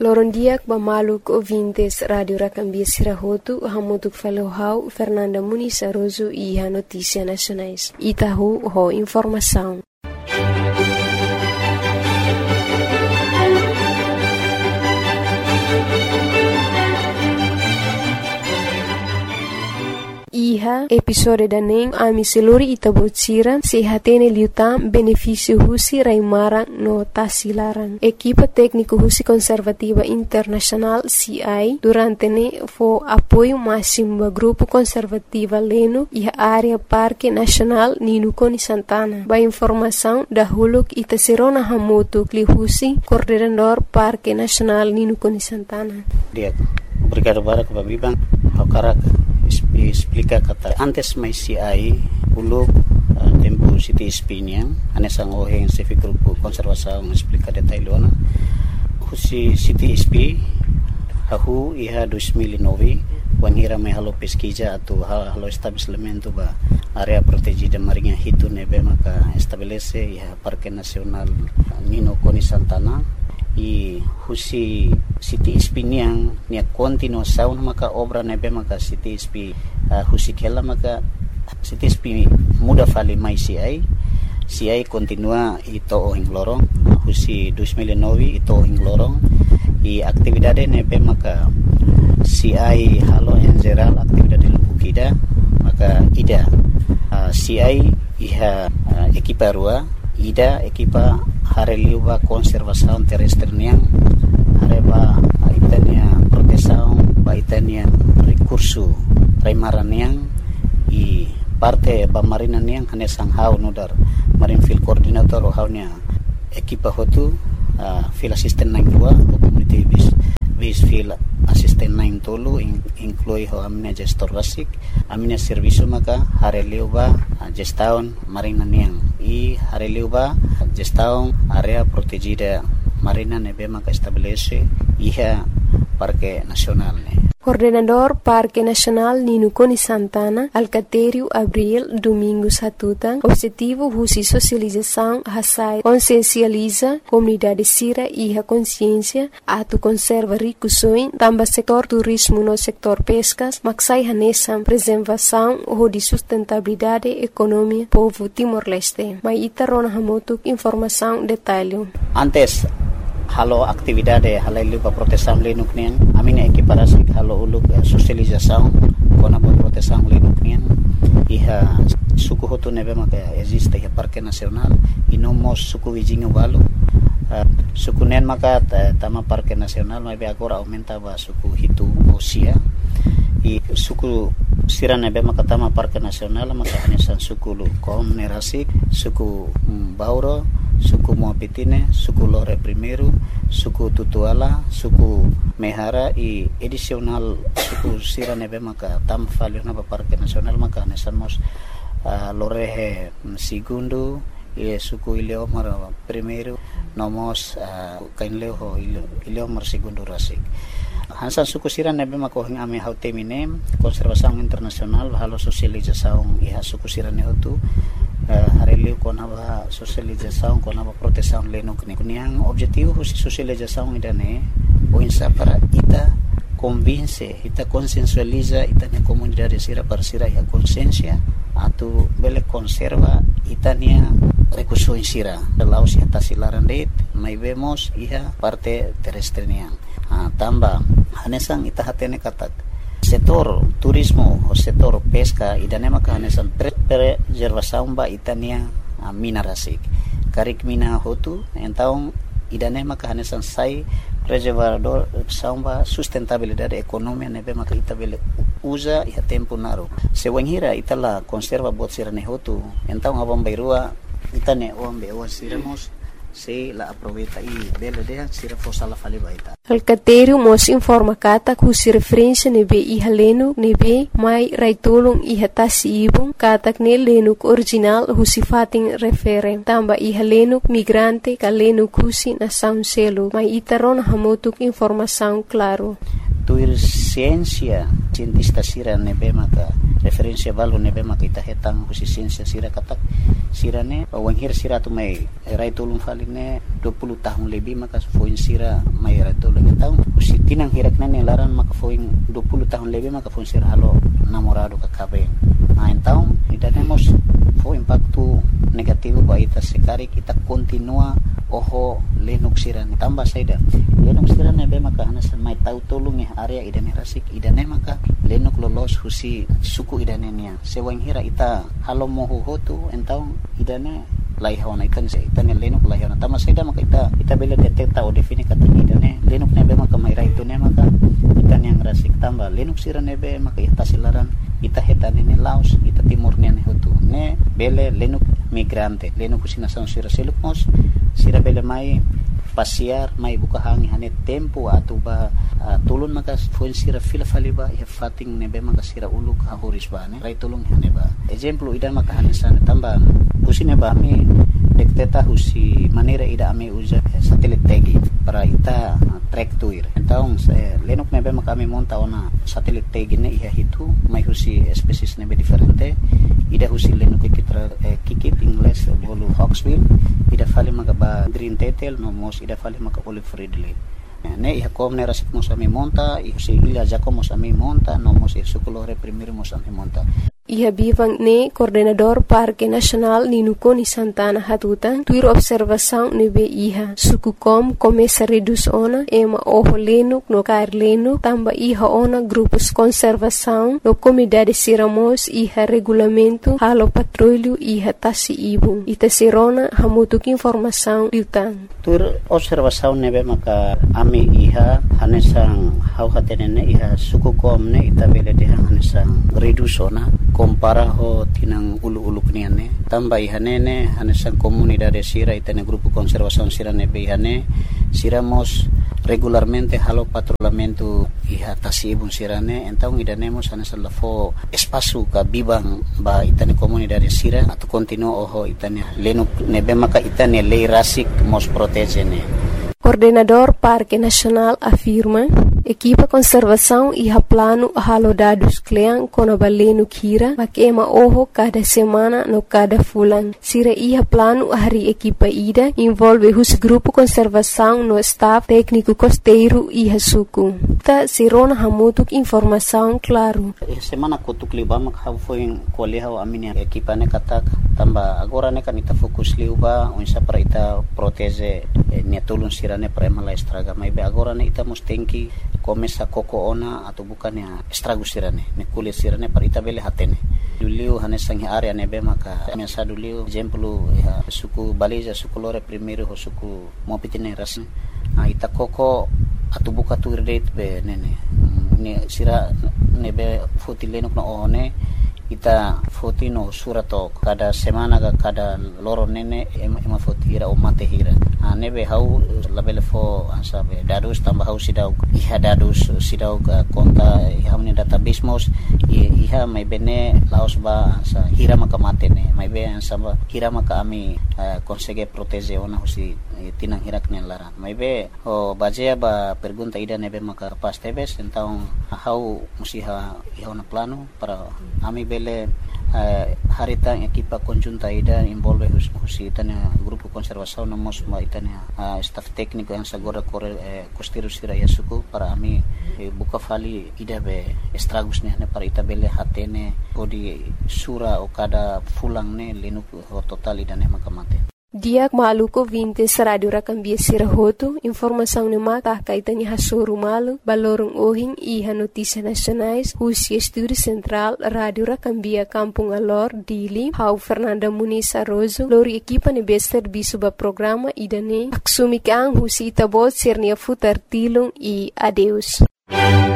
Lorondiak bamaluk ouvintes Radio Rakambia Sirahotu, hamutuk falohau Fernanda Muniz Aroso e a Notícia Nacionais. Itahu ho informação. Iha episode daning ami seluri itabocira sehatene liutam benefício husi raimara no tasilaran. Equipa técnico husi conservativa internacional CI durante ne fo apoio máximo do grupo conservativa leno e a área Parque Nacional Ninukoni Santana. Ba informação da huluk itaserona hamoto kli husi coordenador Parque Nacional Ninukoni Santana. Obrigado para que babibang hakarak explica kata antes mai CI uluk tempo City Spinian anesang oheng civic grupo konservasaun explica detailona husi City SP hahu iha 2009 wanhira mai halo pesquisa atau halo estabelecimento ba area protegida marinha hitu nebe maka estabelece iha Parque Nacional Ninukoni Santana e husi City Spinian nia continuação maka obra nebe maka City SP husi kela maka City SP muda fali mai CI continua ito ohing lorong husi 2009 ito ohing lorong e atividade nebe maka CI halo en geral atividade lubukida maka ida CI iha equipa rua ida equipa hareliuba conservação terrestre niang hareba itania proteção ba itania recurso raimaran niang i parte ba marina niang hanesang hau nodar marine field coordinator o haunya equipa hotu field assistant nang dua community base field assistant nang tolu inclui ho amina gestor basic amina serviço maka hareliuba gestão marina niang e hareliuba gestão área protegida marina nebe maka estabelece iha Parque Nacional ne. Coordenador Parque Nacional Ninukoni Santana, Alcatério Abril Domingos Hatutan, objetivo husi socialização hasai consciencializa comunidade sira e a consciência atu conserva ricusoin tamba setor turismo no setor pescas maksai hanesam preservação ou de sustentabilidade economia povo Timor-Leste. Mai itarona hamotuk informação detalhe. Antes halo atividade halailu pa proteção lenuk nian amina equiparasi halo uluk socialização kona pa proteção lenuk nian iha suku hotu nebe maka existe iha Parque Nacional e nomos suku wijinga walu suku nen maka tama Parque Nacional mai be agora aumenta ba suku hitu osia e suku sira nebe maka tama Parque Nacional maka hanesan suku lu konerasi suku Bauro suku Moapitine, suku Lore Primeiro, suku Tutuala, suku Mehara e edicional suku sira nebe maka tam falio na Parque Nacional maka nesamos Lorehe Segundo e suku Ileomar Primeiro nomos kainleo Ileomar Segundo Rasik. Hansan suku sira nebe maka hing ame hautemine konservasaun internasional halo sosializasaun iha suku sira ne hotu hareliu kona ba socialização kona ba proteção lenuk ne kuniang objetivo husi socialização idane o insa para ita convince ita consensualiza ita ne comunidade sira para sira ya consciência atu bele conserva itania recurso sira lau si tasilaran det mai vemos iha parte terrestre niang tamba hanesang ita hatene katak setor turismo o setor pesca idane maka hanesan preservação ba itania mina rasik karik mina hotu então idane maka hanesan sai preservador samba sustentabilidade economia nebe maka itabele usa e tempo naro se wanhira itala conserva bot sirane hotu então abam bairua itane ombe o siramos se la aproveita e bela de sira fosala fali baita. Alcatério mos informa kata kusi referência nebe iha lenu nebe mai raitulung iha tasi ibung katak ne lenuk original husi fating refere tamba iha lenuk migrante ka lenuk husi na sound selo mai itaron hamotuk informação claro. Tuir ciência cientista sira nebe maka referência valu nebe maka ita hetang husi ciência sira katak sirane wanghir sira tu mai rai tulung faline 20 tahun lebih maka foin sira mai rai tulung tahu usi tinang hirak nane laran maka foin 20 tahun lebih maka foin sira halo namorado ka kabe então idanemos foi impacto negativo ba ita sekari kita continua oho lenuk sira ni tambah saida lenuk sira ne be maka hanasan mai tahu tulung area idane rasik idane maka lenuk lolos husi suku idane nia sewang hira ita halo mohu hotu entau idane laihona ikan se itane lenuk laihona tama saida maka ita bela detecta o define kata idane lenuk ne be maka mai itu ne maka itane yang rasik tambah lenuk sira ne be maka ita silaran ita hetane ne laos ita timur ne hotu ne bele lenuk migrante lenuk usina sang sira selukmos sira bele mai pasiar mai buka hangi hane tempo atau ba tulun maka foin sira fila faliba fating nebe maka sira uluk hahuris ba ne rai tulung hane ba example ida maka hane sana tambah usine ba mi dekteta husi manera ida ame usa satelit tagi para ita track tuir então lenuk nebe maka mi monta ona satelit tagi ne iha hitu mai husi species nebe diferente ida husi lenuk kikit English bolu hawksbill ida fali maka ba green tetel no mos ida fali maka olive ridley ne iha kom ne rasik mos ami monta si ila jako mos ami monta no mos sukulore primero mos ami monta Iha bivang ne coordenador Parque Nacional Ninukoni Santana Hatutan tuir observação nebe iha suku kom começa reduz ona ema oho lenuk no kair lenuk tamba iha ona grupos conservação no comunidade siramos iha regulamento halo patrulho iha tasi ibu ita sirona hamutuk informação liutan tuir observação nebe maka ami iha hanesang hau hatenene iha suku kom ne ita bele de hanesang reduz ona compara ho tinang ulu-ulu kniane tamba ihanene hanesan comunidade sira itane grupo conservação sira nebe ihane siramos regularmente halo patrulhamento iha tasibun sirane então idanemos hanesan lafo espaço ka bibang ba itane comunidade sira atau continua oho itane lenuk nebe maka itane lei rasik mos protegene. Coordenador Parque Nacional afirma equipa conservação iha plano halo dados klean kono balenu kira makema oho cada semana no cada fulan sira iha plano hari equipa ida envolve hus grupo conservação no staff técnico costeiro iha suku ta sirona hamutuk informação claro semana kutuk liba mak ha foi koleha amini equipa ne katak tamba agora ne kan ita fokus liba unsa para ita protege ne tulun sira ne prema la estraga mai be agora ne ita mustenki começa koko ona atau bukan ya estrago sirane ne kulit sirane para ita bele hatene duliu hanesang area ne be maka mesa duliu exemplo ya suku baliza suku lore primero ho suku mopitine ras ita koko atau buka tu date be nene ne sira ne be fotilenok na one ita fotino surato kada semana kada loro nene ema fotira o mate hira nebe hau labele fo sabe dadus tambah hau sidau iha dadus sidau konta iha ni database mos iha mai bene laos ba sa hira maka mate ne mai be samba hira maka ami consegue protege ona husi tinang hirak ne lara mai be o bajea ba pergunta ida nebe maka pas tebes então hau musiha iha na plano para ami bele harita equipa conjunta ida envolve husi tanya grupo conservação no mos ma itania staff técnico yang sagora costeiro sira yasuku para ami buka fali ida be estragos ne para ita bele hatene podi sura o kada fulang ne lenuk total ida ne makamate Diak maluko 20 Radio Rakambia Sirahoto, informação ni mata kaitanya hasuru malu, balorong ohing iha notícia nacionais, husi estúdio central Radio Rakambia Kampung Alor, Dili, hau Fernanda Muniz Arrozo, lori equipa ni bester bisuba programa idane, aksumikang husi itabot sirnia futar tilung I adeus.